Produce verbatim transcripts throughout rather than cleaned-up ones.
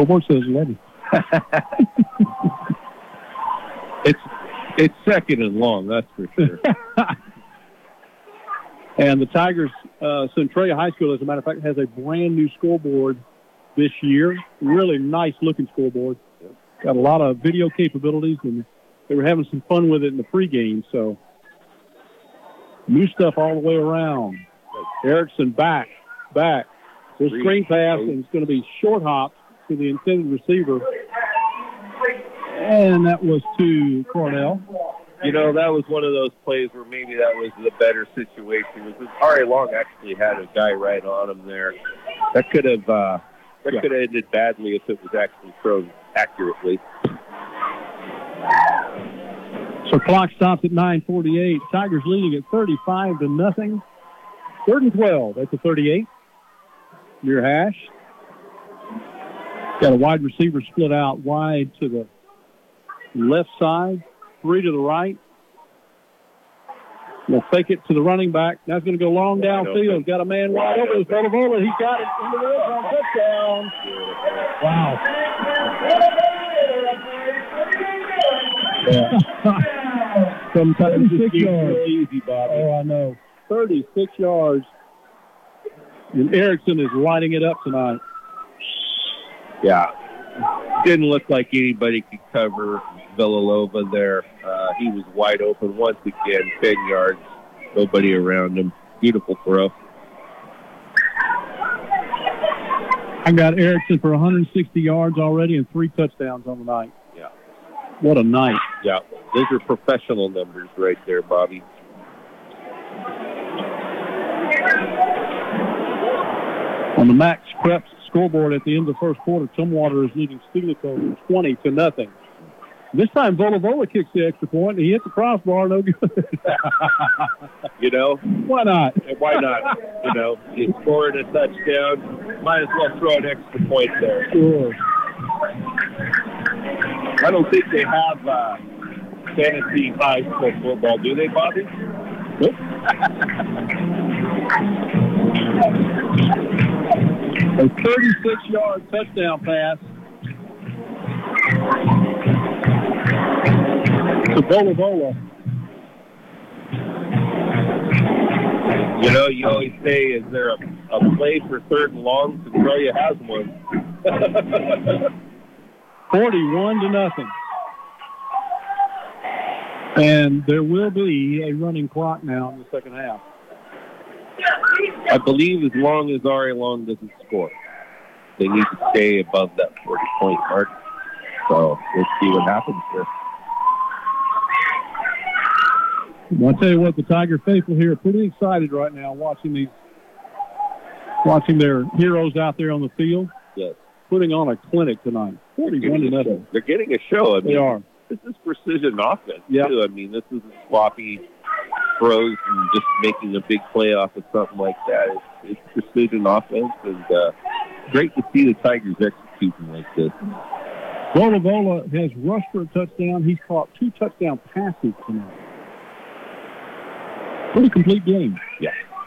Scoreboard says eleven. it's it's second and long, that's for sure. And the Tigers, uh, Centralia High School, as a matter of fact, has a brand new scoreboard this year. Really nice looking scoreboard. Got a lot of video capabilities, and they were having some fun with it in the pregame. So new stuff all the way around. Erickson back, back. So screen pass, and it's going to be short hop to the intended receiver. And that was to Cornell. You know, that was one of those plays where maybe that was the better situation. Because Ari Long actually had a guy right on him there. That could have uh, that yeah. could have ended badly if it was actually thrown accurately. So clock stops at nine forty-eight. Tigers leading at thirty-five to nothing. Third and twelve at the thirty-eight. Near hash. Got a wide receiver split out wide to the left side. Three to the right. We'll fake it to the running back. Now it's going to go long downfield. Got a man wide open. It's Bolivola. He's got it into the end zone. Touchdown. Wow. Yeah. Sometimes it's yards. Easy, Bobby. Oh, I know. thirty-six yards. And Erickson is lighting it up tonight. Yeah. Didn't look like anybody could cover Villalova there. Uh, he was wide open once again, ten yards, nobody around him. Beautiful throw. I got Erickson for one hundred sixty yards already and three touchdowns on the night. Yeah. What a night. Yeah, those are professional numbers right there, Bobby. On the Max Preps scoreboard at the end of the first quarter, Tumwater is leading Stilicho twenty to nothing. This time, Volovola kicks the extra point, and he hits the crossbar, no good. You know? Why not? Why not? You know, you scored a touchdown, might as well throw an extra point there. Sure. I don't think they have uh, fantasy high school football, do they, Bobby? Nope. A thirty-six yard touchdown pass to Bolivola. You know, you always say, is there a, a play for third and long? Centralia has one. forty-one to nothing. And there will be a running clock now in the second half. I believe as long as Ari Long doesn't score, they need to stay above that forty-point mark. So we'll see what happens here. Well, I'll tell you what, the Tiger faithful here are pretty excited right now watching these, watching their heroes out there on the field. Yes. Putting on a clinic tonight. forty-one to nothing. They're getting a show. I mean, they are. This is precision offense, yep. too. I mean, this isn't sloppy throws and just making a big play off of something like that. It's, it's precision offense, and uh, great to see the Tigers executing like this. Volovola has rushed for a touchdown. He's caught two touchdown passes tonight. Pretty complete game. Yeah.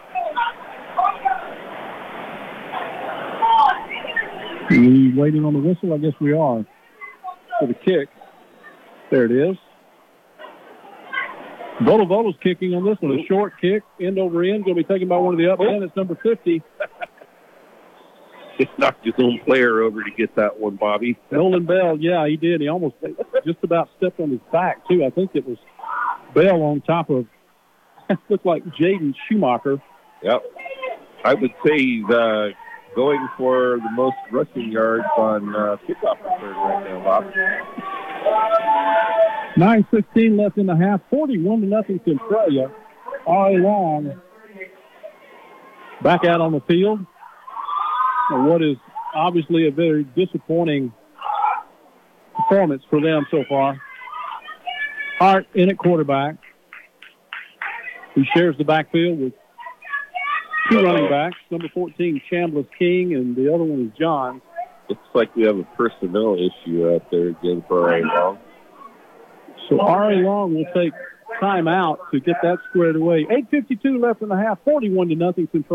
Are we waiting on the whistle? I guess we are. For the kick. There it is. Volovola's kicking on this one. A short kick, end over end, going to be taken by one of the up men. It's number fifty. Just knocked his own player over to get that one, Bobby. Nolan Bell, yeah, he did. He almost just about stepped on his back, too. I think it was Bell on top of, looked like Jaden Schumacher. Yep. I would say he's uh, going for the most rushing yards on uh, kickoff return right now, Bob. nine sixteen left in the half. forty-one to nothing Centralia. Ari Long back out on the field. What is obviously a very disappointing performance for them so far. Hart in at quarterback. He shares the backfield with two running backs. Number fourteen, Chambliss King, and the other one is John. Looks like we have a personnel issue out there again for Ari Long. So Ari Long will take time out to get that squared away. eight fifty-two left in the half, forty-one to nothing Centralia.